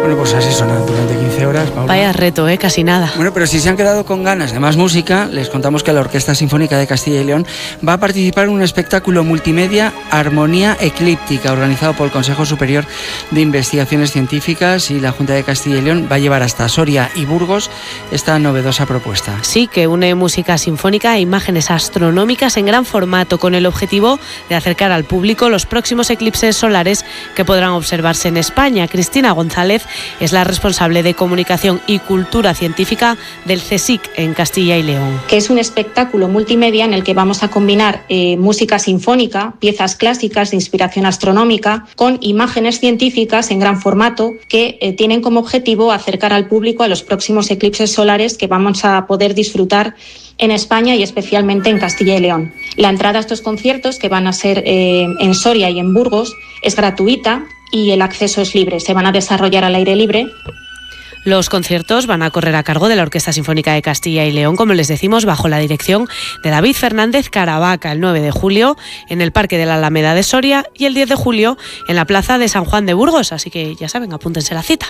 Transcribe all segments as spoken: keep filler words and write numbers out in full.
Bueno, pues así sonan durante quince horas, Paula. Vaya reto, ¿eh? Casi nada. Bueno, pero si se han quedado con ganas de más música, les contamos que la Orquesta Sinfónica de Castilla y León va a participar en un espectáculo multimedia Armonía Eclíptica, organizado por el Consejo Superior de Investigaciones Científicas, y la Junta de Castilla y León va a llevar hasta Soria y Burgos esta novedosa propuesta. Sí, que une música sinfónica e imágenes astronómicas en gran formato, con el objetivo de acercar al público los próximos eclipses solares que podrán observarse en España. Cristina González es la responsable de Comunicación y Cultura Científica del CSIC en Castilla y León. Que es un espectáculo multimedia en el que vamos a combinar eh, música sinfónica, piezas clásicas de inspiración astronómica, con imágenes científicas en gran formato que eh, tienen como objetivo acercar al público a los próximos eclipses solares que vamos a poder disfrutar en España y especialmente en Castilla y León. La entrada a estos conciertos, que van a ser eh, en Soria y en Burgos, es gratuita y el acceso es libre. Se van a desarrollar al aire libre. Los conciertos van a correr a cargo de la Orquesta Sinfónica de Castilla y León, como les decimos, bajo la dirección de David Fernández Caravaca, el nueve de julio en el Parque de la Alameda de Soria y el diez de julio en la Plaza de San Juan de Burgos. Así que ya saben, apúntense la cita.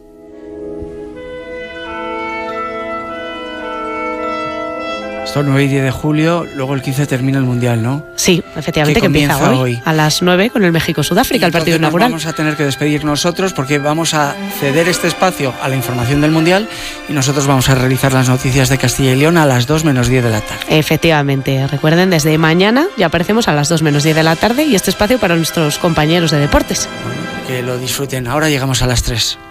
Esto nueve y diez de julio, luego el quince termina el Mundial, ¿no? Sí, efectivamente, que empieza hoy, hoy a las nueve con el México-Sudáfrica, el partido inaugural. Vamos a tener que despedir nosotros porque vamos a ceder este espacio a la información del Mundial y nosotros vamos a realizar las noticias de Castilla y León a las dos menos diez de la tarde. Efectivamente, recuerden, desde mañana ya aparecemos a las dos menos diez de la tarde y este espacio para nuestros compañeros de deportes. Bueno, que lo disfruten. Ahora llegamos a las tres.